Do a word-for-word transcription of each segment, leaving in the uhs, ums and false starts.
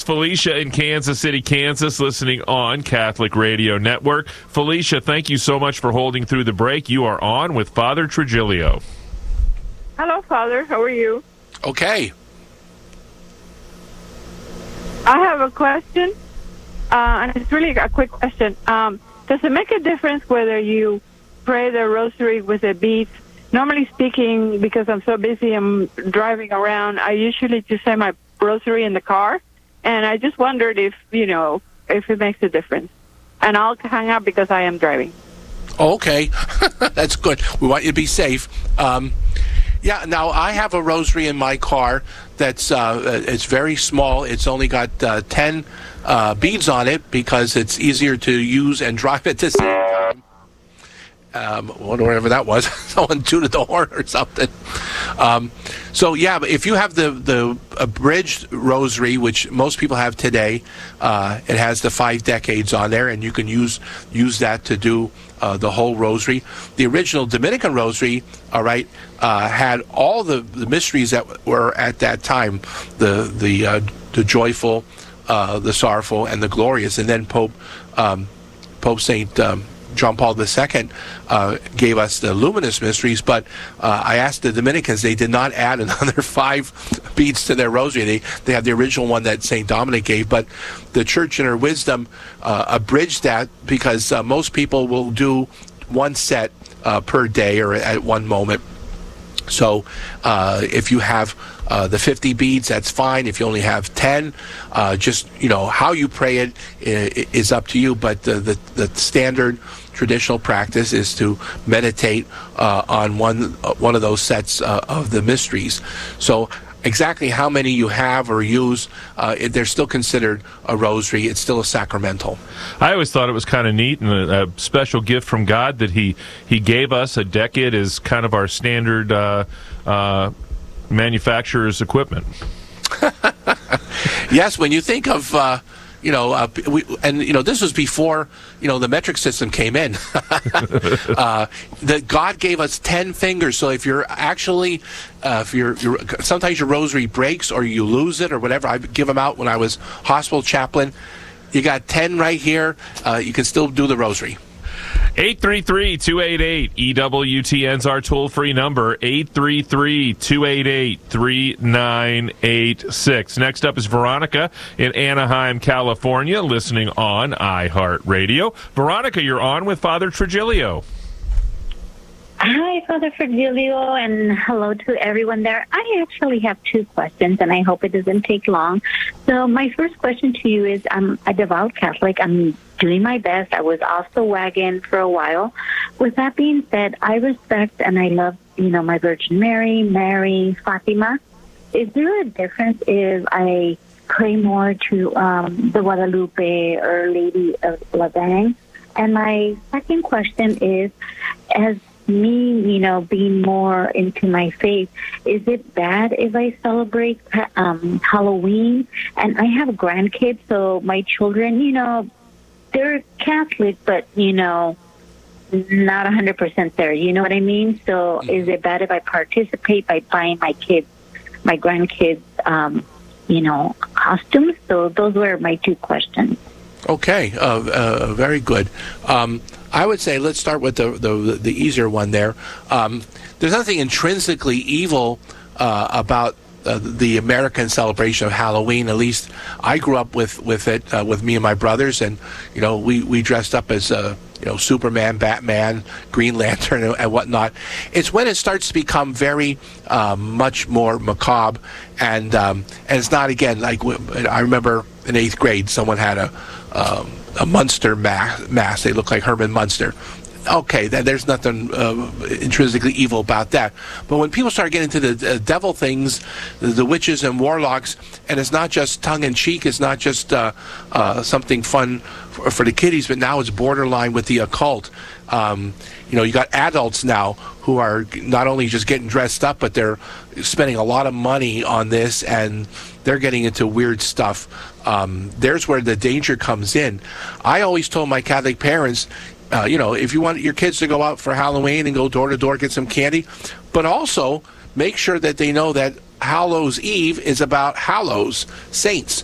Felicia in Kansas City, Kansas, listening on Catholic Radio Network. Felicia, thank you so much for holding through the break. You are on with Father Trigilio. Hello, Father. How are you? Okay. I have a question, uh, and it's really a quick question. Um, does it make a difference whether you pray the rosary with the beads? Normally speaking, because I'm so busy, I'm driving around, I usually just say my rosary in the car. And I just wondered if, you know, if it makes a difference. And I'll hang up because I am driving. Okay. That's good. We want you to be safe. Um, yeah, now I have a rosary in my car that's uh, it's very small. It's only got uh, ten uh, beads on it because it's easier to use and drive at the same time. Um, whatever that was. Someone tooted the horn or something. Um, so, yeah, but if you have the, the abridged rosary, which most people have today, uh, it has the five decades on there, and you can use use that to do uh, the whole rosary. The original Dominican rosary, all right, uh, had all the, the mysteries that were at that time, the, the, uh, the joyful, uh, the sorrowful, and the glorious. And then Pope, um, Pope Saint... Um, John Paul the Second uh, gave us the luminous mysteries, but uh, I asked the Dominicans, they did not add another five beads to their rosary. They they have the original one that Saint Dominic gave, but the Church in her wisdom uh, abridged that because uh, most people will do one set uh, per day or at one moment. So uh, if you have uh, the fifty beads, that's fine. If you only have ten, uh, just, you know, how you pray it is up to you. But the, the, the standard traditional practice is to meditate uh, on one uh, one of those sets uh, of the mysteries. So exactly how many you have or use, uh, it, they're still considered a rosary. It's still a sacramental. I always thought it was kind of neat and a, a special gift from God that he, he gave us. A decade as kind of our standard uh, uh, manufacturer's equipment. Yes, when you think of... Uh, You know, uh, we, and you know, this was before you know the metric system came in. uh, that God gave us ten fingers. So if you're actually, uh, if you're, you're, sometimes your rosary breaks or you lose it or whatever. I give them out when I was hospital chaplain. You got ten right here. Uh, you can still do the rosary. eight three three, two eight eight, E W T N's our toll-free number, eight three three, two eight eight, three nine eight six. Next up is Veronica in Anaheim, California, listening on iHeartRadio. Veronica, you're on with Father Trigilio. Hi, Father Trigilio, and hello to everyone there. I actually have two questions, and I hope it doesn't take long. So my first question to you is, I'm a devout Catholic. I'm doing my best. I was off the wagon for a while. With that being said, I respect and I love, you know, my Virgin Mary, Mary, Fatima. Is there a difference if I pray more to um, the Guadalupe or Lady of Lavang? And my second question is, as me, you know, being more into my faith, is it bad if I celebrate um, Halloween? And I have grandkids, so my children, you know, they're Catholic, but, you know, not one hundred percent there. You know what I mean? So is it bad if I participate by buying my kids, my grandkids, um, you know, costumes? So those were my two questions. Okay, uh, uh, very good. Um, I would say let's start with the the, the easier one there. Um, there's nothing intrinsically evil uh, about uh, the American celebration of Halloween. At least I grew up with with it uh, with me and my brothers, and you know we, we dressed up as uh, you know Superman, Batman, Green Lantern, and, and whatnot. It's when it starts to become very uh, much more macabre, and um, and it's not again like I remember in eighth grade someone had a um, a Munster mask, mask. They look like Herman Munster. Okay, that, there's nothing uh, intrinsically evil about that. But when people start getting into the uh, devil things, the, the witches and warlocks, and it's not just tongue-in-cheek, it's not just uh, uh, something fun for, for the kiddies, but now it's borderline with the occult. Um, you know, you got adults now who are not only just getting dressed up, but they're spending a lot of money on this, and they're getting into weird stuff. Um, there's where the danger comes in. I always told my Catholic parents, Uh, you know, if you want your kids to go out for Halloween and go door to door, get some candy, but also make sure that they know that Hallows Eve is about Hallows, saints.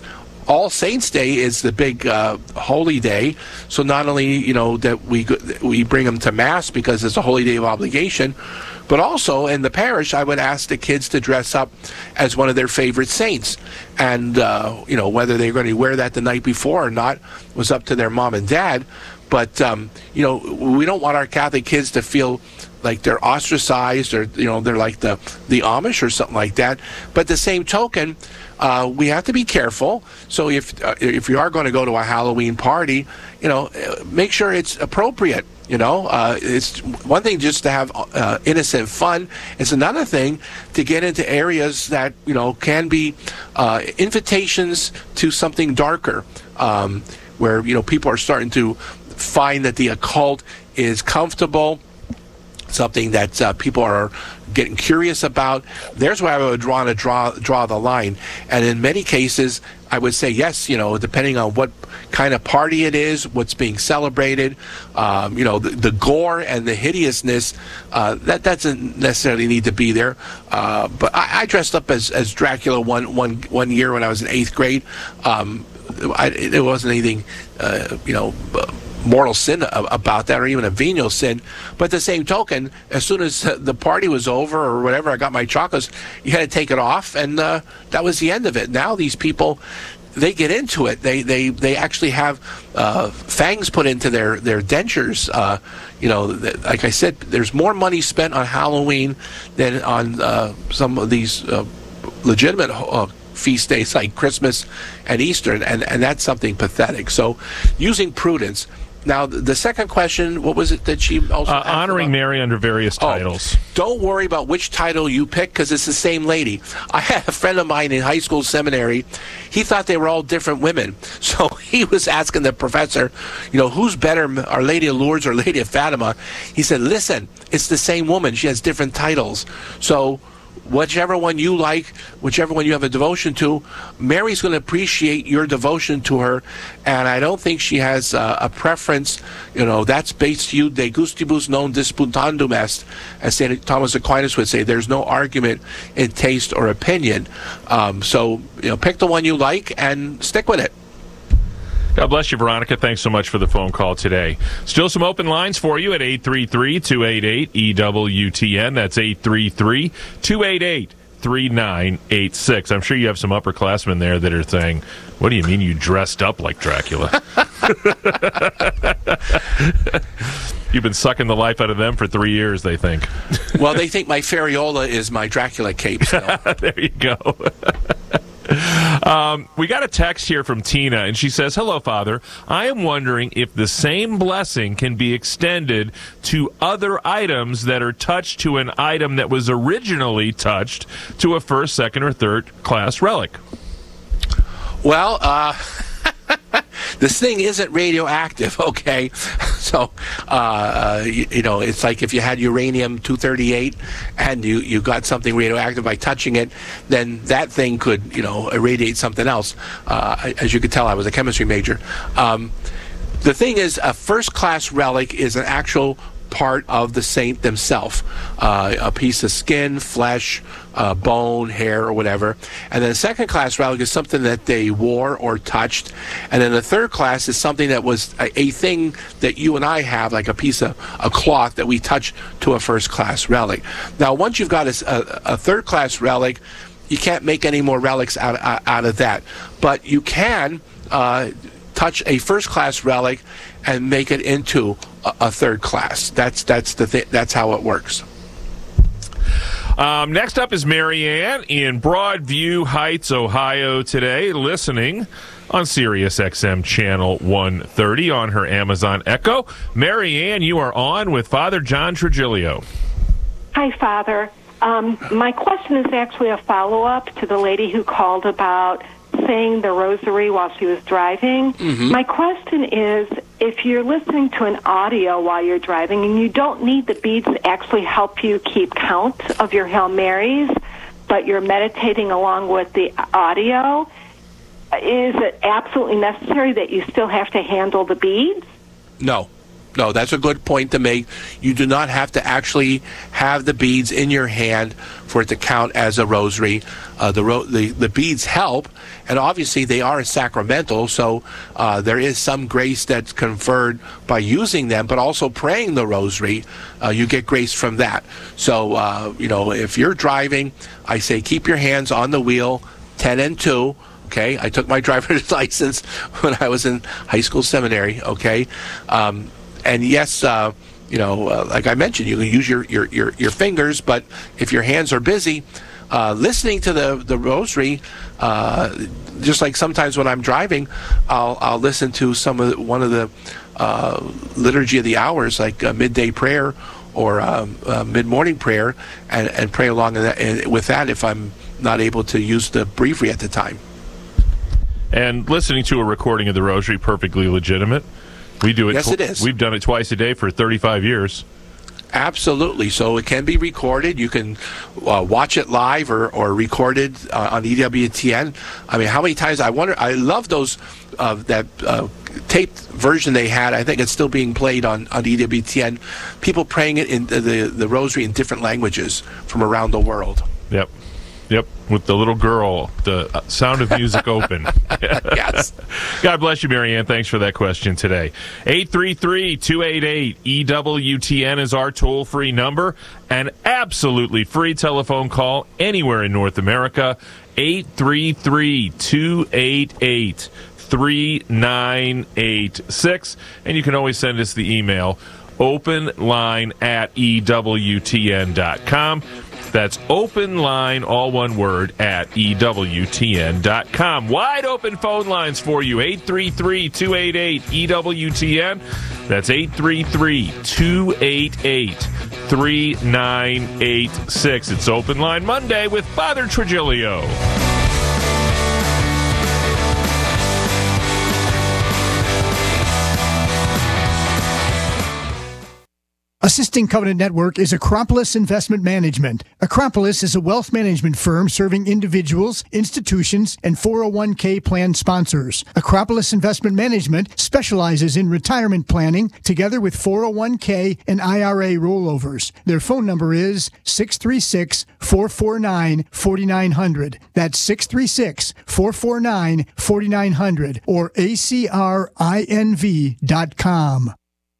All Saints Day is the big uh, holy day. So not only, you know, that we we bring them to Mass because it's a holy day of obligation, but also in the parish, I would ask the kids to dress up as one of their favorite saints. And, uh, you know, whether they're going to wear that the night before or not was up to their mom and dad. But, um, you know, we don't want our Catholic kids to feel like they're ostracized or, you know, they're like the, the Amish or something like that. But the same token, uh, we have to be careful. So if uh, if you are going to go to a Halloween party, you know, make sure it's appropriate. You know, uh, it's one thing just to have uh, innocent fun. It's another thing to get into areas that, you know, can be uh, invitations to something darker, um, where, you know, people are starting to find that the occult is comfortable, something that uh, people are getting curious about. There's where I would draw to draw draw the line. And in many cases, I would say yes. You know, depending on what kind of party it is, what's being celebrated, um, you know, the, the gore and the hideousness, uh, that doesn't necessarily need to be there. Uh, but I, I dressed up as as Dracula one one one year when I was in eighth grade. Um, I, it wasn't anything, uh, you know. mortal sin about that, or even a venial sin. But at the same token, as soon as the party was over or whatever, I got my chocolates, you had to take it off, and uh, that was the end of it. Now these people, they get into it. They they, they actually have uh, fangs put into their, their dentures. Uh, you know, th- like I said, there's more money spent on Halloween than on uh, some of these uh, legitimate uh, feast days like Christmas and Easter, and, and that's something pathetic. So using prudence. Now, the second question, what was it that she also uh, honoring about? Mary under various titles. Oh, don't worry about which title you pick, because it's the same lady. I had a friend of mine in high school seminary. He thought they were all different women. So he was asking the professor, you know, who's better, Our Lady of Lourdes or Lady of Fatima? He said, listen, it's the same woman. She has different titles. So whichever one you like, whichever one you have a devotion to, Mary's going to appreciate your devotion to her, and I don't think she has uh, a preference. You know, that's based you de gustibus non disputandum est, as Saint Thomas Aquinas would say. There's no argument in taste or opinion. Um, so, you know, pick the one you like and stick with it. God bless you, Veronica. Thanks so much for the phone call today. Still some open lines for you at eight three three, two eight eight, E W T N. That's eight three three, two eight eight, three nine eight six. I'm sure you have some upperclassmen there that are saying, what do you mean you dressed up like Dracula? You've been sucking the life out of them for three years, they think. Well, they think my ferriola is my Dracula cape. So. There you go. Um, we got a text here from Tina, and she says, hello, Father. I am wondering if the same blessing can be extended to other items that are touched to an item that was originally touched to a first, second, or third class relic. Well, uh... this thing isn't radioactive, okay? So, uh, you, you know, it's like if you had uranium two thirty-eight and you, you got something radioactive by touching it, then that thing could, you know, irradiate something else. Uh, as you could tell, I was a chemistry major. Um, the thing is, a first-class relic is an actual part of the saint themselves, uh, a piece of skin, flesh, uh, bone, hair, or whatever. And then a second class relic is something that they wore or touched. And then the third class is something that was a, a thing that you and I have, like a piece of a cloth that we touch to a first class relic. Now, once you've got a, a, a third class relic, you can't make any more relics out, out, out of that. But you can uh, touch a first class relic and make it into a, a third class. That's that's the th- that's how it works. Um, next up is Marianne in Broadview Heights, Ohio today, listening on Sirius X M Channel one thirty on her Amazon Echo. Marianne, you are on with Father John Trigilio. Hi, Father. Um, my question is actually a follow-up to the lady who called about saying the rosary while she was driving. Mm-hmm. My question is, if you're listening to an audio while you're driving and you don't need the beads to actually help you keep count of your Hail Marys, but you're meditating along with the audio, is it absolutely necessary that you still have to handle the beads? No. No, that's a good point to make. You do not have to actually have the beads in your hand for it to count as a rosary. Uh, the, ro- the the beads help, and obviously they are sacramental, so uh, there is some grace that's conferred by using them, but also praying the rosary, uh, you get grace from that. So, uh, you know, if you're driving, I say keep your hands on the wheel, ten and two. Okay, I took my driver's license when I was in high school seminary. Okay, um, and yes, uh, you know, uh, like I mentioned, you can use your, your, your, your fingers, but if your hands are busy, uh, listening to the the rosary, uh, just like sometimes when I'm driving, I'll I'll listen to some of the, one of the uh, liturgy of the hours, like uh, midday prayer or um, uh, mid morning prayer, and, and pray along in that, and with that if I'm not able to use the breviary at the time. And listening to a recording of the rosary, perfectly legitimate. We do it. Yes, it is. We've done it twice a day for thirty-five years. Absolutely. So it can be recorded. You can uh, watch it live or, or recorded uh, on E W T N. I mean, how many times I wonder. I love those uh, that uh, taped version they had. I think it's still being played on, on E W T N. People praying it in the, the the rosary in different languages from around the world. Yep. Yep, with the little girl, the Sound of Music open. Yes. God bless you, Marianne. Thanks for that question today. eight three three, two eight eight, E W T N is our toll-free number. An absolutely free telephone call anywhere in North America. eight three three, two eight eight, three nine eight six. And you can always send us the email, openline at E W T N dot com. That's open line, all one word, at E W T N dot com. Wide open phone lines for you, eight three three, two eight eight, E W T N. That's eight three three, two eight eight, three nine eight six. It's Open Line Monday with Father Trigilio. Assisting Covenant Network is Acropolis Investment Management. Acropolis is a wealth management firm serving individuals, institutions, and four oh one k plan sponsors. Acropolis Investment Management specializes in retirement planning together with four oh one k and I R A rollovers. Their phone number is six three six, four four nine, four nine zero zero. That's six three six, four four nine, four nine zero zero or A C R I N V dot com.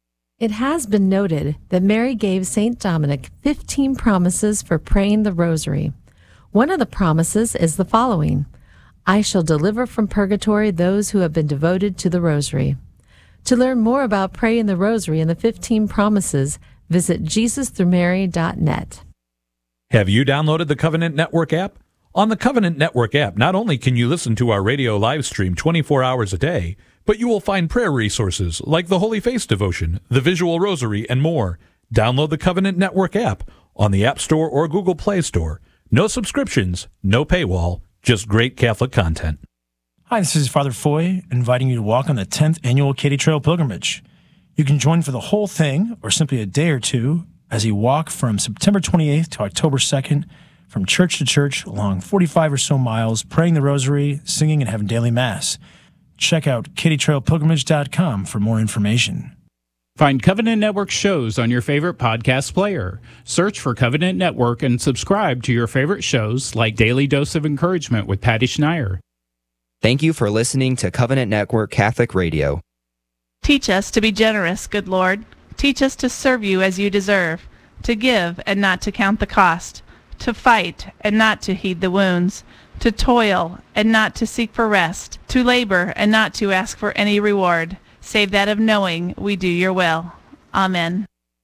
It has been noted that Mary gave Saint Dominic fifteen promises for praying the rosary. One of the promises is the following: I shall deliver from purgatory those who have been devoted to the rosary. To learn more about praying the rosary and the fifteen promises, visit Jesus through Mary dot net. Have you downloaded the Covenant Network app? On the Covenant Network app, not only can you listen to our radio live stream twenty-four hours a day, but you will find prayer resources like the Holy Face Devotion, the Visual Rosary, and more. Download the Covenant Network app on the App Store or Google Play Store. No subscriptions, no paywall, just great Catholic content. Hi, this is Father Foy, inviting you to walk on the tenth Annual Katy Trail Pilgrimage. You can join for the whole thing, or simply a day or two, as you walk from September twenty-eighth to October second, from church to church, along forty-five or so miles, praying the rosary, singing, and having daily Mass. Check out katy trail pilgrimage dot com for more information. Find Covenant Network shows on your favorite podcast player. Search for Covenant Network and subscribe to your favorite shows like Daily Dose of Encouragement with Patty Schneier. Thank you for listening to Covenant Network Catholic Radio. Teach us to be generous, good Lord. Teach us to serve you as you deserve, to give and not to count the cost, to fight and not to heed the wounds, to toil and not to seek for rest, to labor and not to ask for any reward, save that of knowing we do your will. Amen.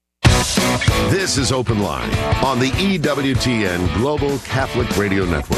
This is Open Line on the E W T N Global Catholic Radio Network.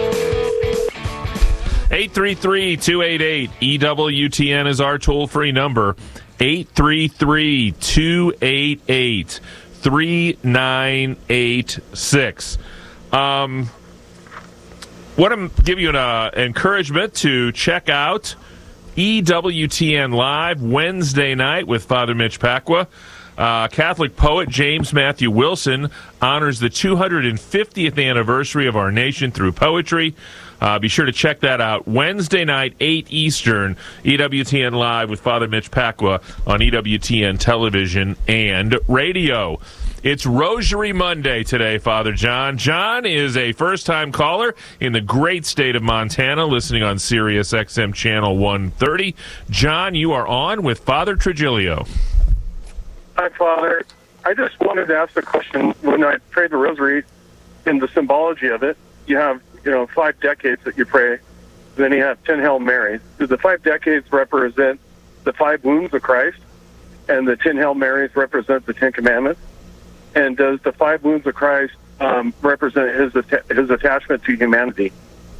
eight three three, two eight eight, E W T N is our toll-free number. eight three three, two eight eight, three nine eight six. Um... Want to give you an uh, encouragement to check out E W T N Live Wednesday night with Father Mitch Pacwa. Uh, Catholic poet James Matthew Wilson honors the two hundred fiftieth anniversary of our nation through poetry. Uh, be sure to check that out. Wednesday night, eight Eastern, E W T N Live with Father Mitch Pacwa on E W T N Television and Radio. It's Rosary Monday today, Father John. John is a first-time caller in the great state of Montana, listening on Sirius X M Channel one thirty. John, you are on with Father Trigilio. Hi, Father. I just wanted to ask a question. When I pray the Rosary, in the symbology of it, you have, you know, five decades that you pray. Then you have ten Hail Marys. Do the five decades represent the five wounds of Christ, and the ten Hail Marys represent the Ten Commandments? And does the five wounds of Christ um, represent his atta- his attachment to humanity?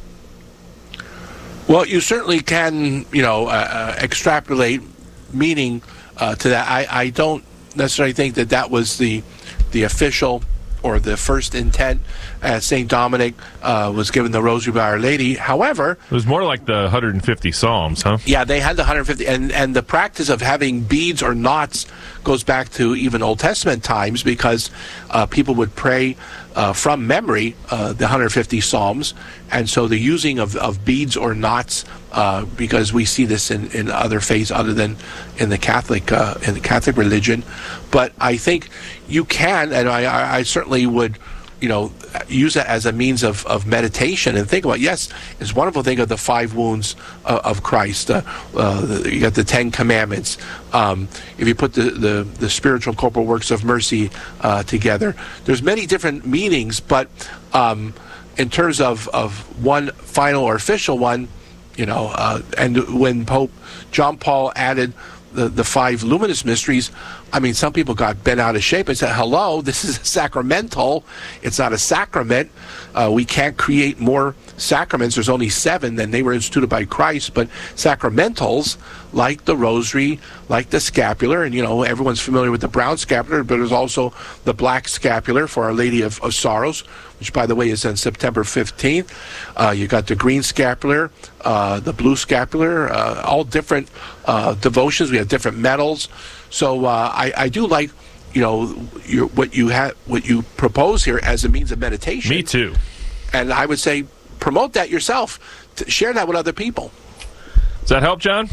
Well, you certainly can, you know, uh, uh, extrapolate meaning uh, to that. I, I don't necessarily think that that was the the official or the first intent as Saint Dominic uh, was given the Rosary by Our Lady. However, it was more like the one hundred fifty Psalms, huh? Yeah, they had the one hundred fifty, and, and the practice of having beads or knots goes back to even Old Testament times, because uh, people would pray uh, from memory uh, the one hundred fifty Psalms, and so the using of, of beads or knots, uh, because we see this in, in other faiths other than in the Catholic uh, in the Catholic religion. But I think you can, and I, I certainly would, you know, use it as a means of, of meditation and think about, yes, it's wonderful to think of the five wounds uh, of Christ. Uh, uh, the, you got the Ten Commandments. Um, if you put the, the, the spiritual corporal works of mercy uh, together, there's many different meanings, but um, in terms of, of one final or official one, you know, uh, and when Pope John Paul added the, the five luminous mysteries, I mean, some people got bent out of shape and said, hello, this is a sacramental. It's not a sacrament. Uh, we can't create more sacraments. There's only seven, and they were instituted by Christ. But sacramentals, like the Rosary, like the scapular, and, you know, everyone's familiar with the brown scapular, but there's also the black scapular for Our Lady of, of Sorrows, which, by the way, is on September fifteenth. Uh, you got the green scapular, uh, the blue scapular, uh, all different uh, devotions. We have different medals. So uh, I, I do like, you know, your, what you have, what you propose here as a means of meditation. Me too. And I would say promote that yourself. To share that with other people. Does that help, John?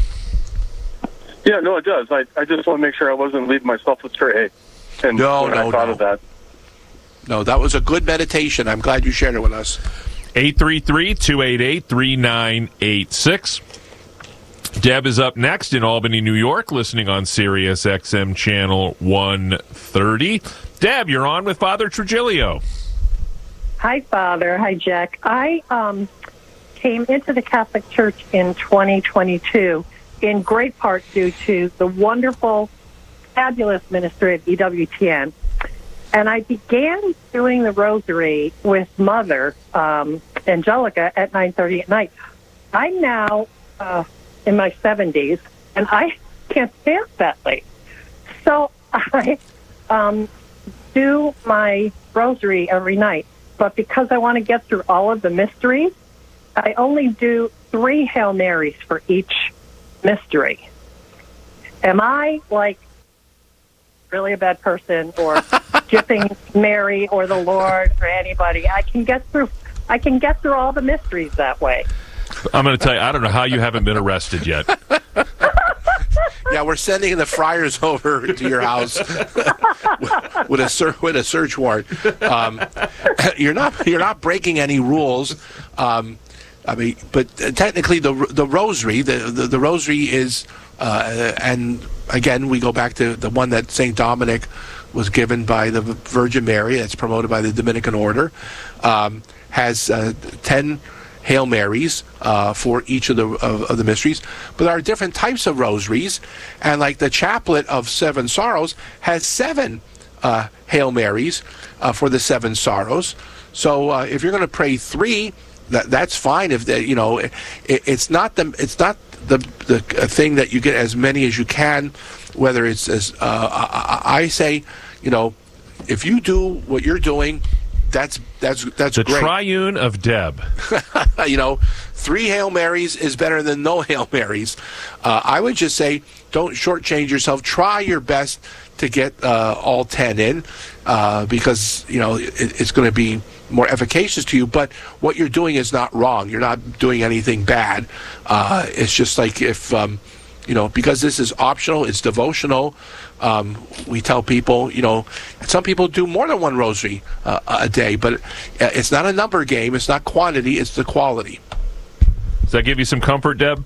Yeah, no, it does. I, I just want to make sure I wasn't leading myself astray. And no, when no, I thought no. of that. No, that was a good meditation. I'm glad you shared it with us. eight three three, two eight eight, three nine eight six. Deb is up next in Albany, New York, listening on Sirius X M Channel one thirty. Deb, you're on with Father Trigilio. Hi, Father. Hi, Jack. I um, came into the Catholic Church in twenty twenty-two, in great part due to the wonderful, fabulous ministry of E W T N. And I began doing the Rosary with Mother um, Angelica at nine thirty at night. I'm now uh, in my seventies, and I can't stand that late. So I um, do my Rosary every night. But because I want to get through all of the mysteries, I only do three Hail Marys for each mystery. Am I, like, really a bad person, or skipping Mary or the Lord or anybody? I can get through. I can get through all the mysteries that way. I'm going to tell you, I don't know how you haven't been arrested yet. Yeah, we're sending the friars over to your house with a ser- with a search warrant. Um, you're not you're not breaking any rules. Um, I mean, but technically, the the Rosary, the the, the Rosary is, uh, and again, we go back to the one that Saint Dominic was given by the Virgin Mary. That's promoted by the Dominican Order. Um, has uh, ten Hail Marys uh, for each of the of, of the mysteries, but there are different types of rosaries, and like the Chaplet of Seven Sorrows has seven uh, Hail Marys uh, for the seven sorrows. So uh, if you're going to pray three, that that's fine. If the, you know, it, it's not the it's not the the thing that you get as many as you can. Whether it's as uh, I, I say, you know, if you do what you're doing, that's that's that's the great. triune of Deb. You know, three Hail Marys is better than no Hail Marys. Uh, I would just say, don't shortchange yourself. Try your best to get uh, all ten in, uh, because you know it, it's going to be more efficacious to you. But what you're doing is not wrong. You're not doing anything bad. Uh, it's just like if um, you know, because this is optional, it's devotional. Um, we tell people, you know, some people do more than one rosary uh, a day, but it's not a number game. It's not quantity. It's the quality. Does that give you some comfort, Deb?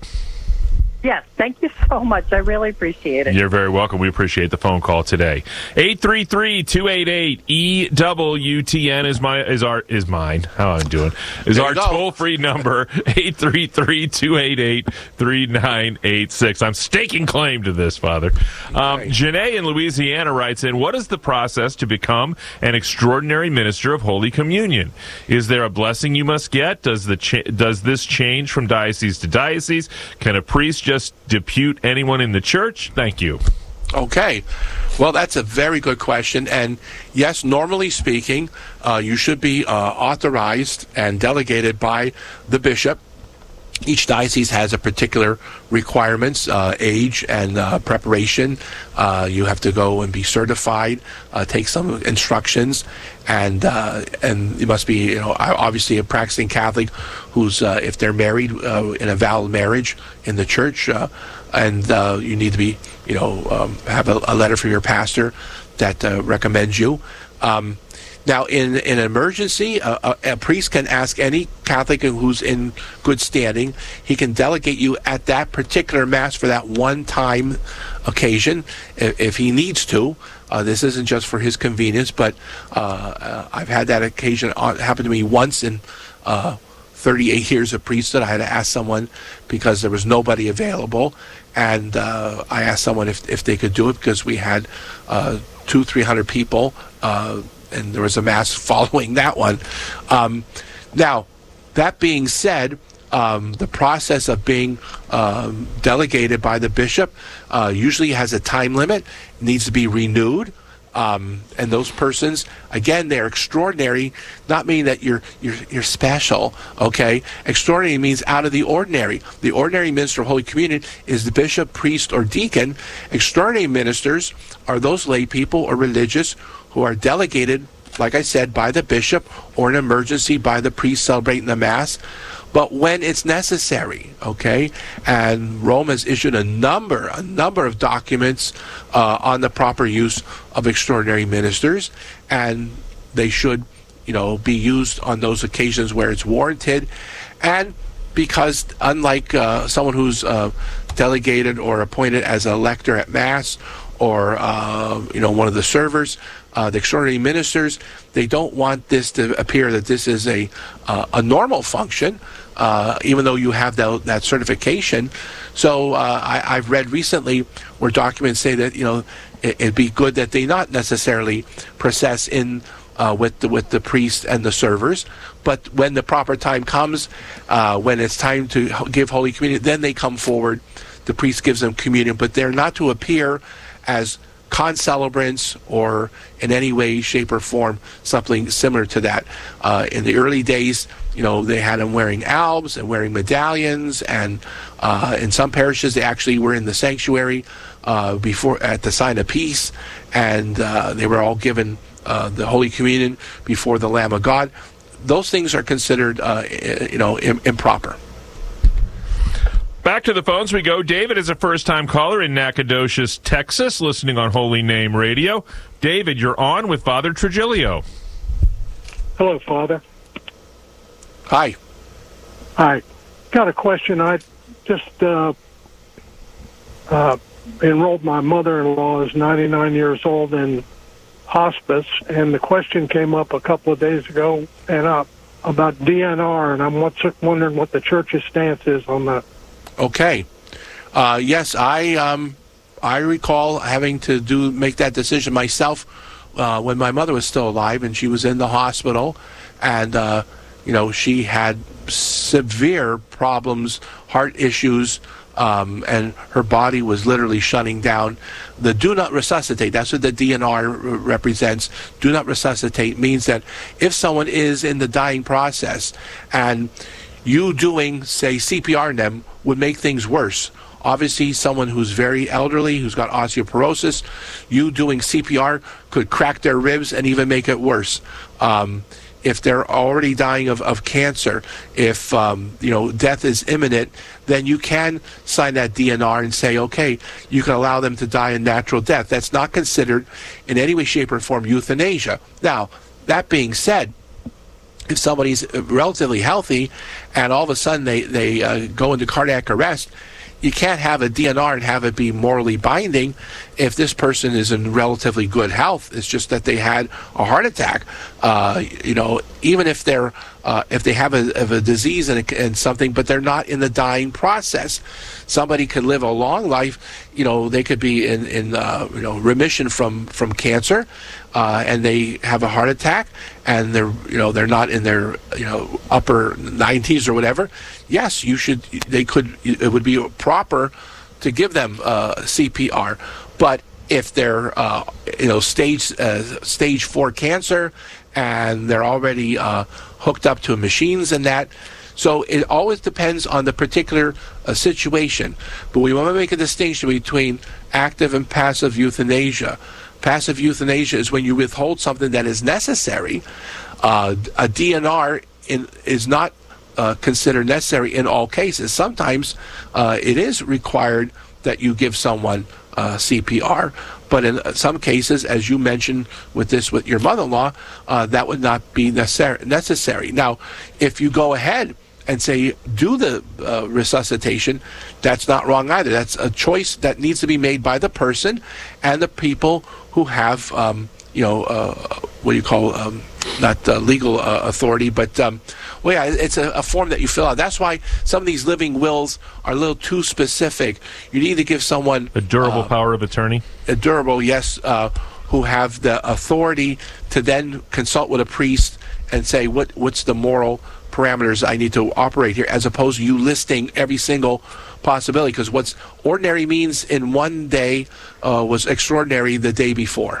Yes, thank you so much. I really appreciate it. You're very welcome. We appreciate the phone call today. eight three three, two eight eight, E W T N is my is our is mine. How am I doing? Is our toll-free number, eight three three, two eight eight, three nine eight six. I'm staking claim to this, Father. Um, Janae in Louisiana writes in, what is the process to become an extraordinary minister of Holy Communion? Is there a blessing you must get? Does the cha- does this change from diocese to diocese? Can a priest just depute anyone in the church? Thank you. Okay. Well, that's a very good question. And yes, normally speaking, uh, you should be uh, authorized and delegated by the bishop. Each diocese has a particular requirements, uh, age and uh, preparation. Uh, you have to go and be certified, uh, take some instructions, and uh, and you must be, you know, obviously a practicing Catholic who's, uh, if they're married uh, in a valid marriage in the church, uh, and uh, you need to be, you know, um, have a, a letter from your pastor that uh, recommends you. Um, Now, in, in an emergency, a, a, a priest can ask any Catholic who's in good standing. He can delegate you at that particular Mass for that one-time occasion if, if he needs to. Uh, this isn't just for his convenience, but uh, uh, I've had that occasion happen to me once in uh, thirty-eight years of priesthood. I had to ask someone because there was nobody available, and uh, I asked someone if, if they could do it because we had uh, two, three hundred people, uh, and there was a Mass following that one. Um, now, that being said, um, the process of being um, delegated by the bishop uh, usually has a time limit, needs to be renewed. Um, and those persons, again, they're extraordinary, not meaning that you're, you're you're special, okay? Extraordinary means out of the ordinary. The ordinary minister of Holy Communion is the bishop, priest, or deacon. Extraordinary ministers are those lay people or religious who are delegated, like I said, by the bishop or in emergency by the priest celebrating the Mass, but when it's necessary, okay? And Rome has issued a number, a number of documents uh, on the proper use of extraordinary ministers, and they should, you know, be used on those occasions where it's warranted. And because unlike uh, someone who's uh, delegated or appointed as a lector at Mass or, uh, you know, one of the servers, Uh, the extraordinary ministers, they don't want this to appear that this is a uh, a normal function, uh, even though you have that, that certification. So uh, I, I've read recently where documents say that, you know, it, it'd be good that they not necessarily process in uh, with the with the priest and the servers, but when the proper time comes, uh, when it's time to give Holy Communion, then they come forward. The priest gives them communion, but they're not to appear as concelebrants or in any way, shape, or form something similar to that. Uh, in the early days, you know, they had them wearing albs and wearing medallions, and uh, in some parishes they actually were in the sanctuary uh, before at the sign of peace, and uh, they were all given uh, the Holy Communion before the Lamb of God. Those things are considered, uh, you know, im- improper. Back to the phones we go. David is a first-time caller in Nacogdoches, Texas, listening on Holy Name Radio. David, you're on with Father Trigilio. Hello, Father. Hi. Hi. Got a question. I just uh, uh, enrolled my mother-in-law, is ninety-nine years old, in hospice, and the question came up a couple of days ago and uh, about D N R, and I'm wondering what the church's stance is on that. Okay. Uh, yes, I um, I recall having to do make that decision myself uh, when my mother was still alive and she was in the hospital, and uh, you know, she had severe problems, heart issues, um, and her body was literally shutting down. The do not resuscitate, that's what the D N R represents. Do not resuscitate means that if someone is in the dying process and you doing, say, C P R on them would make things worse. Obviously, someone who's very elderly, who's got osteoporosis, you doing C P R could crack their ribs and even make it worse. Um, if they're already dying of, of cancer, if um, you know death is imminent, then you can sign that D N R and say, okay, you can allow them to die a natural death. That's not considered in any way, shape, or form euthanasia. Now, that being said, if somebody's relatively healthy and all of a sudden they, they uh, go into cardiac arrest, you can't have a D N R and have it be morally binding if this person is in relatively good health. It's just that they had a heart attack. Uh, you know, even if they're uh, if they have a, of a disease and, a, and something, but they're not in the dying process. Somebody could live a long life. You know, they could be in in uh, you know remission from from cancer, uh, and they have a heart attack, and they're you know they're not in their you know upper nineties or whatever. Yes, you should. They could. It would be proper to give them uh, C P R, but if they're uh, you know stage uh, stage four cancer and they're already uh, hooked up to machines and that, so it always depends on the particular uh, situation. But we want to make a distinction between active and passive euthanasia. Passive euthanasia is when you withhold something that is necessary. Uh, a D N R in, is not Uh, considered necessary in all cases. Sometimes uh, it is required that you give someone uh, C P R, but in some cases, as you mentioned with this with your mother-in-law, uh, that would not be necessar- necessary. Now, if you go ahead and say do the uh, resuscitation, that's not wrong either. That's a choice that needs to be made by the person and the people who have, um, you know, uh, what do you call, um, not uh, legal uh, authority, but um, well, yeah, it's a, a form that you fill out. That's why some of these living wills are a little too specific. You need to give someone a durable uh, power of attorney. A durable, yes, uh, who have the authority to then consult with a priest and say what what's the moral parameters I need to operate here, as opposed to you listing every single possibility. Because what's ordinary means in one day uh, was extraordinary the day before.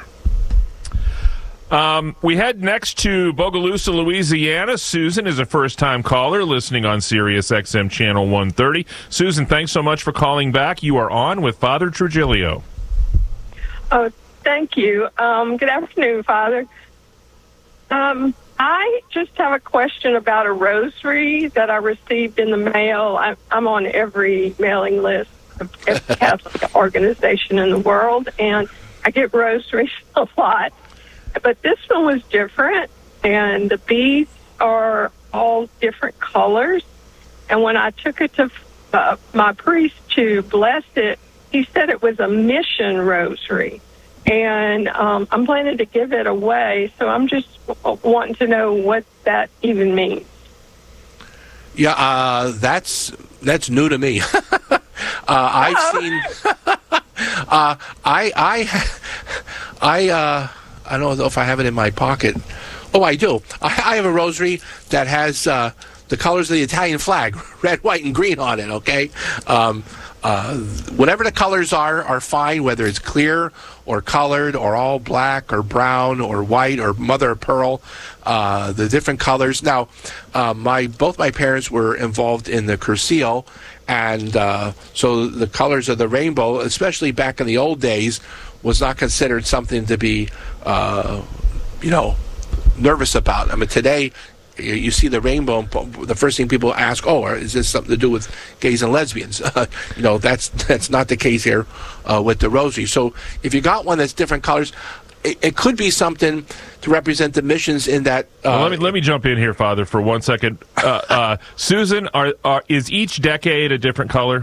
Um, we head next to Bogalusa, Louisiana. Susan is a first-time caller listening on Sirius X M Channel one thirty. Susan, thanks so much for calling back. You are on with Father Trujillo. Oh, thank you. Um, good afternoon, Father. Um, I just have a question about a rosary that I received in the mail. I, I'm on every mailing list of every Catholic organization in the world, and I get rosaries a lot. But this one was different, and the beads are all different colors. And when I took it to uh, my priest to bless it, he said it was a mission rosary. And um, I'm planning to give it away, so I'm just wanting to know what that even means. Yeah, uh, that's that's new to me. uh, I've seen. uh, I I I. Uh, I don't know if I have it in my pocket. Oh, I do. I, I have a rosary that has uh, the colors of the Italian flag, red, white, and green on it, okay? Um, uh, whatever the colors are, are fine, whether it's clear or colored or all black or brown or white or mother of pearl, uh, the different colors. Now, uh, my both my parents were involved in the Cursillo, and uh, so the colors of the rainbow, especially back in the old days, was not considered something to be, uh, you know, nervous about. I mean, today, you, you see the rainbow, the first thing people ask, oh, is this something to do with gays and lesbians? Uh, you know, that's that's not the case here uh, with the rosary. So if you got one that's different colors, it, it could be something to represent the missions in that. Uh, well, let me let me jump in here, Father, for one second. Uh, uh, Susan, are, are is each decade a different color?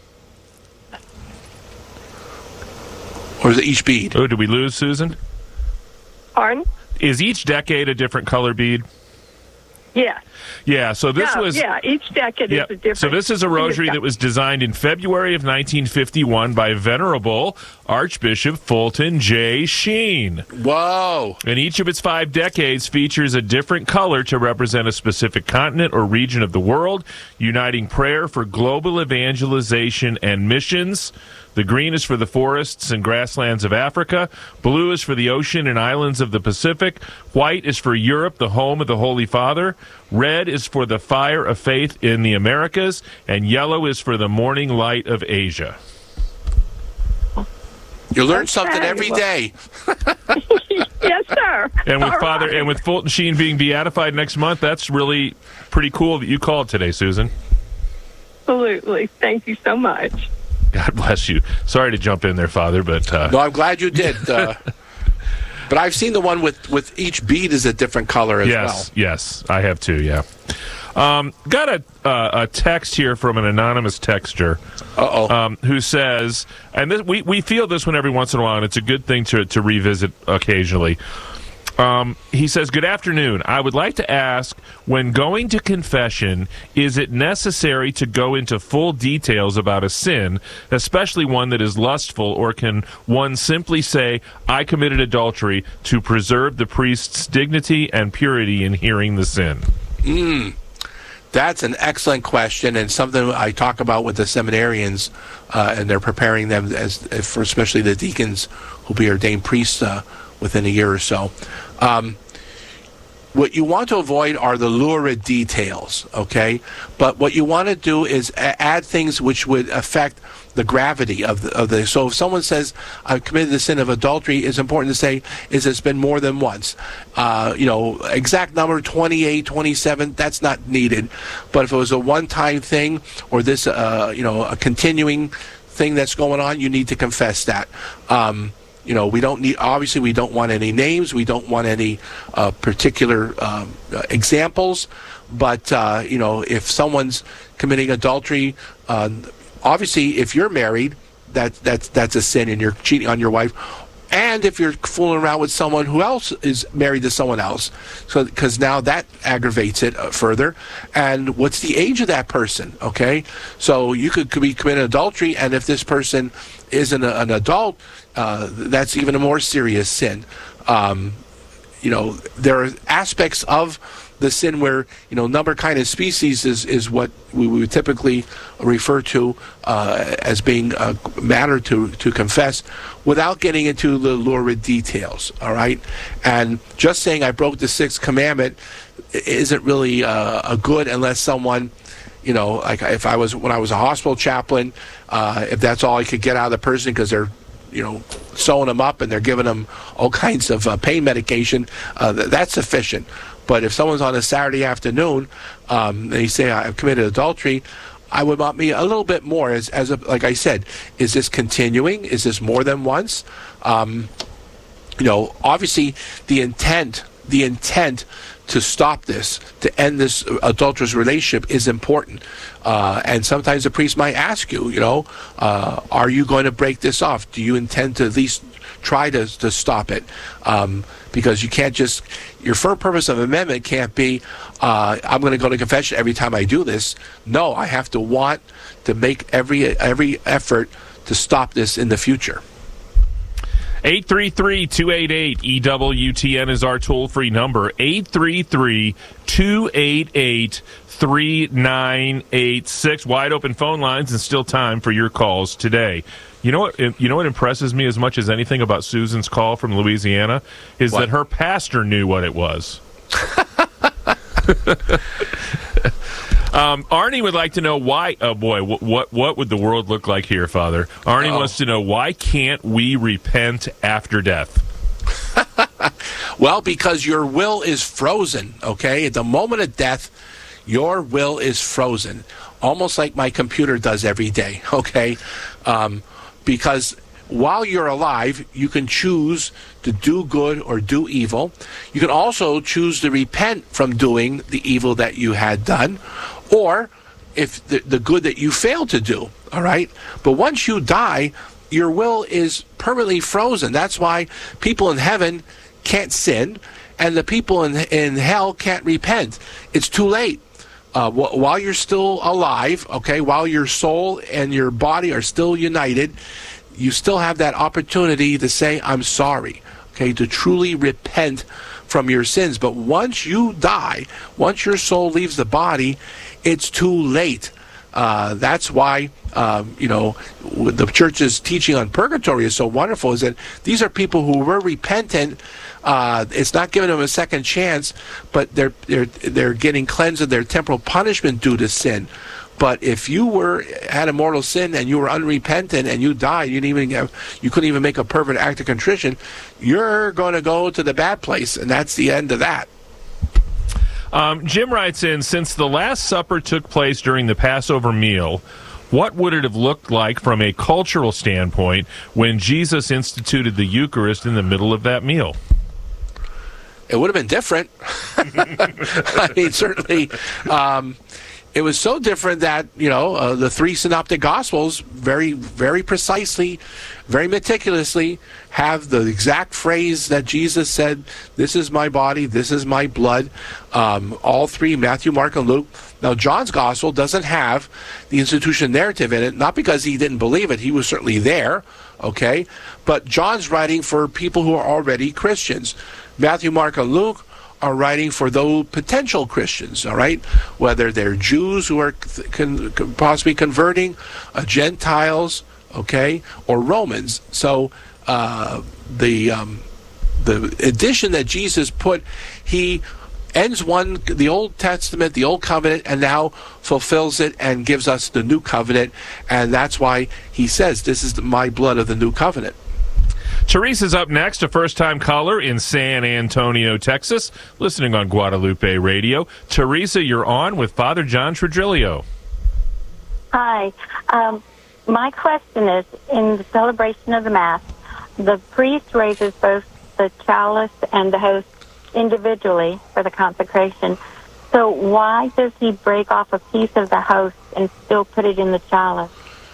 Or is it each bead? Oh, did we lose Susan? Pardon? Is each decade a different color bead? Yes. Yeah, so this yeah, was... Yeah, each decade yeah, is a different... So this is a rosary that was designed in February of nineteen fifty-one by Venerable Archbishop Fulton J. Sheen. Whoa. And each of its five decades features a different color to represent a specific continent or region of the world, uniting prayer for global evangelization and missions. The green is for the forests and grasslands of Africa. Blue is for the ocean and islands of the Pacific. White is for Europe, the home of the Holy Father. Red is for the fire of faith in the Americas. And yellow is for the morning light of Asia. You learn something every day. Yes, sir. And with All Father right. and with Fulton Sheen being beatified next month, that's really pretty cool that you called today, Susan. Absolutely. Thank you so much. God bless you. Sorry to jump in there, Father, but uh, No, I'm glad you did. Uh, but I've seen the one with, with each bead is a different color as yes, well. yes, I have too. Yeah. Um, got a uh, a text here from an anonymous texter. Uh-oh. Um, who says, and this, we we feel this one every once in a while, and it's a good thing to to revisit occasionally. Um, he says, good afternoon. I would like to ask, when going to confession, is it necessary to go into full details about a sin, especially one that is lustful, or can one simply say, I committed adultery, to preserve the priest's dignity and purity in hearing the sin? Mm. That's an excellent question, and something I talk about with the seminarians, uh, and they're preparing them as for especially the deacons who'll be ordained priests uh, within a year or so. Um, what you want to avoid are the lurid details, okay? But what you want to do is a- add things which would affect the gravity of the, of the. So if someone says, I've committed the sin of adultery, it's important to say, is it's been more than once? Uh, you know, exact number, twenty-eight, twenty-seven, that's not needed. But if it was a one-time thing, or this, uh, you know, a continuing thing that's going on, you need to confess that. Um, You know, we don't need, obviously, we don't want any names. We don't want any uh, particular um, uh, examples. But, uh, you know, if someone's committing adultery, uh, obviously, if you're married, that, that's, that's a sin and you're cheating on your wife. And if you're fooling around with someone who else is married to someone else, so because now that aggravates it uh, further. And what's the age of that person? Okay, so you could, could be committing adultery, and if this person isn't a, an adult, uh, that's even a more serious sin. Um, you know, there are aspects of the sin where, you know, number, kind, of species is, is what we would typically refer to uh, as being a matter to, to confess, without getting into the lurid details, all right? And just saying I broke the sixth commandment isn't really uh, a good unless someone, you know, like if I was, when I was a hospital chaplain, uh, if that's all I could get out of the person because they're, you know, sewing them up and they're giving them all kinds of uh, pain medication, uh, th- that's sufficient. But if someone's on a Saturday afternoon, um, they say I've committed adultery, I would want me a little bit more. As, as a, like I said, is this continuing? Is this more than once? Um, you know, obviously the intent, the intent to stop this, to end this adulterous relationship is important. Uh, and sometimes the priest might ask you, you know, uh, are you going to break this off? Do you intend to at least try to, to stop it? Um, because you can't just, your firm purpose of amendment can't be, uh, I'm going to go to confession every time I do this. No, I have to want to make every every effort to stop this in the future. eight three three, two eight eight, E W T N is our toll-free number. eight three three, two eight eight, three nine eight six. Wide open phone lines and still time for your calls today. You know what? You know what impresses me as much as anything about Susan's call from Louisiana is What? that her pastor knew what it was. um, Arnie would like to know why. Oh boy, what what, what would the world look like here, Father? Arnie Uh-oh. wants to know, why can't we repent after death? Well, because your will is frozen, okay? At the moment of death, your will is frozen, almost like my computer does every day, okay? Um, because while you're alive, you can choose to do good or do evil. You can also choose to repent from doing the evil that you had done, or if the, the good that you failed to do, all right? But once you die, your will is permanently frozen. That's why people in heaven can't sin, and the people in in hell can't repent. It's too late. Uh, wh- while you're still alive, okay, while your soul and your body are still united, you still have that opportunity to say, I'm sorry, okay, to truly repent from your sins. But once you die, once your soul leaves the body, it's too late. Uh, that's why, um, you know, the church's teaching on purgatory is so wonderful, is that these are people who were repentant. Uh, it's not giving them a second chance, but they're, they're, they're getting cleansed of their temporal punishment due to sin. But if you were had a mortal sin and you were unrepentant and you died, you didn't even have, you couldn't even make a perfect act of contrition, you're going to go to the bad place, and that's the end of that. Um, Jim writes in, since the Last Supper took place during the Passover meal, what would it have looked like from a cultural standpoint when Jesus instituted the Eucharist in the middle of that meal? It would have been different. I mean, certainly, um, it was so different that, you know, uh, the three synoptic gospels very, very precisely, very meticulously have the exact phrase that Jesus said, this is my body, this is my blood. Um, all three, Matthew, Mark, and Luke. Now, John's gospel doesn't have the institution narrative in it, not because he didn't believe it. He was certainly there, okay? But John's writing for people who are already Christians. Matthew, Mark, and Luke are writing for those potential Christians, all right? Whether they're Jews who are con- con- possibly converting, uh, Gentiles, okay, or Romans. So uh, the um, the addition that Jesus put, he ends one, the Old Testament, the Old Covenant, and now fulfills it and gives us the New Covenant. And that's why he says, this is my blood of the New Covenant. Teresa's up next, a first-time caller in San Antonio, Texas, listening on Guadalupe Radio. Teresa, you're on with Father John Tredrilio. Hi. Um, my question is, in the celebration of the Mass, the priest raises both the chalice and the host individually for the consecration. So why does he break off a piece of the host and still put it in the chalice?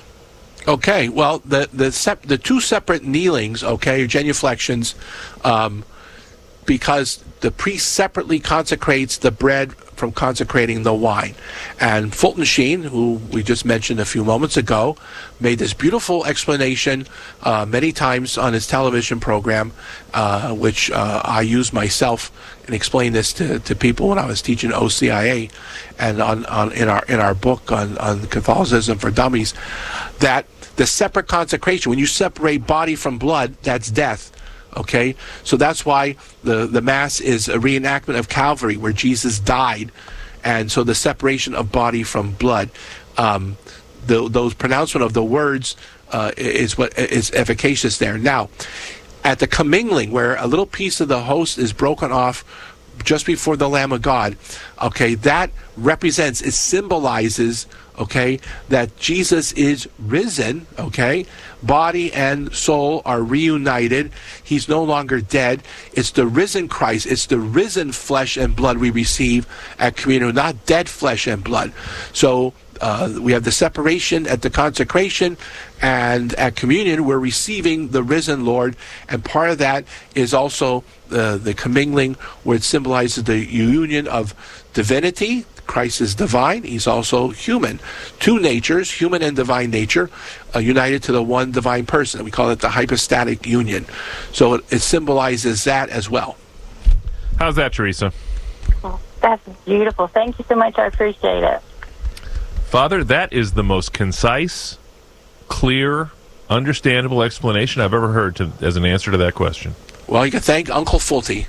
Okay, well, the the sep- the two separate kneelings, okay, or genuflections, um, because the priest separately consecrates the bread from consecrating the wine. And Fulton Sheen, who we just mentioned a few moments ago, made this beautiful explanation uh, many times on his television program, uh, which uh, I use myself and explain this to, to people when I was teaching O C I A and on, on in our in our book on, on Catholicism for Dummies, that the separate consecration, when you separate body from blood, that's death. Okay? So that's why the, the Mass is a reenactment of Calvary, where Jesus died. And so the separation of body from blood, um, the, those pronouncement of the words uh, is what is efficacious there. Now, at the commingling, where a little piece of the host is broken off just before the Lamb of God, okay, that represents, it symbolizes, okay, that Jesus is risen, okay, body and soul are reunited. He's no longer dead. It's the risen Christ. It's the risen flesh and blood we receive at communion, not dead flesh and blood. So uh, we have the separation at the consecration, and at communion we're receiving the risen Lord, and part of that is also the, the commingling, where it symbolizes the union of divinity. Christ is divine. He's also human. Two natures, human and divine nature, uh, united to the one divine person. We call it the hypostatic union. So it, it symbolizes that as well. How's that, Teresa? Oh, that's beautiful. Thank you so much. I appreciate it. Father, that is the most concise, clear, understandable explanation I've ever heard to, as an answer to that question. Well, you can thank Uncle Fulty.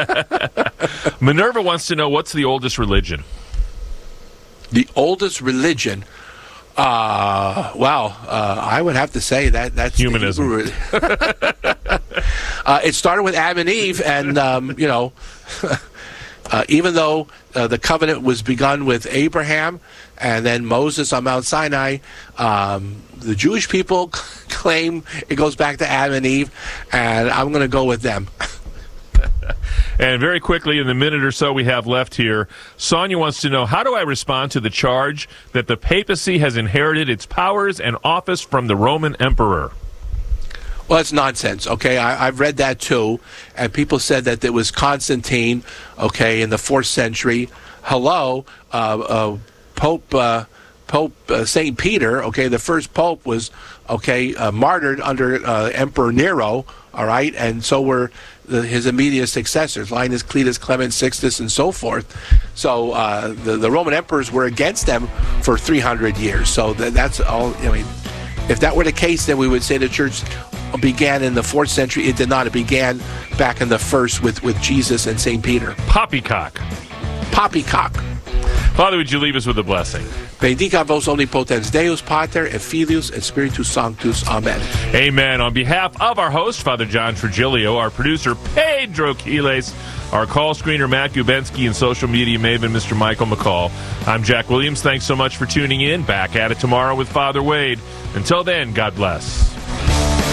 Minerva wants to know, what's the oldest religion? The oldest religion? Uh, wow, uh, I would have to say that that's humanism. uh, it started with Adam and Eve, and, um, you know, uh, even though uh, the covenant was begun with Abraham and then Moses on Mount Sinai, um, the Jewish people claim it goes back to Adam and Eve, and I'm going to go with them. And very quickly, in the minute or so we have left here, Sonia wants to know, how do I respond to the charge that the papacy has inherited its powers and office from the Roman emperor? Well, it's nonsense, okay? I, I've read that too, and people said that it was Constantine, okay, in the fourth century. Hello, uh, uh, Pope uh, Pope uh, Saint Peter, okay, the first pope was, okay, uh, martyred under uh, Emperor Nero, all right, and so were the, his immediate successors, Linus, Cletus, Clement, Sixtus, and so forth. So uh, the, the Roman emperors were against them for three hundred years. So th- that's all, I mean, if that were the case, then we would say the church began in the fourth century. It did not. It began back in the first with, with Jesus and Saint Peter. Poppycock. Poppycock. Father, would you leave us with a blessing? Benedicat vos omnipotens Deus, Pater, et Filius, et Spiritus Sanctus. Amen. Amen. On behalf of our host, Father John Trigilio, our producer, Pedro Quiles, our call screener, Matt Gubensky, and social media maven, Mister Michael McCall, I'm Jack Williams. Thanks so much for tuning in. Back at it tomorrow with Father Wade. Until then, God bless.